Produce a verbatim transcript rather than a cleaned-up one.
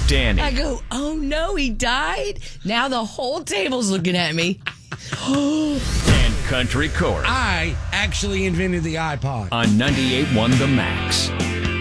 Danny. I go, oh no, he died? Now the whole table's looking at me. And Country Corey I actually invented the iPod. on ninety-eight point one The Max.